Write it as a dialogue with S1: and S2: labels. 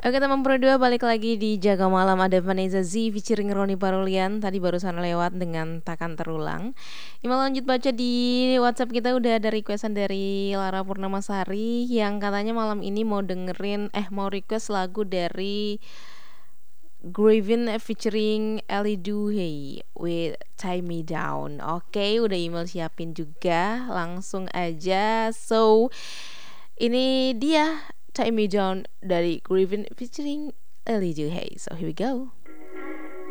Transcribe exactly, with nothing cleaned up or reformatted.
S1: Oke teman Pro dua, balik lagi di Jaga Malam. Ada Vanessa Z featuring Roni Parulian. Tadi barusan lewat dengan Takkan Terulang. Ini mau lanjut baca di WhatsApp kita. Udah ada requestan dari Lara Purnamasari yang katanya malam ini mau dengerin Eh mau request lagu dari Gravin featuring Ellie Duhey with Tie Me Down. Oke, udah email siapin juga. Langsung aja. So ini dia Tie Me Down dari Gravin featuring Ellie Duhey. So here we go.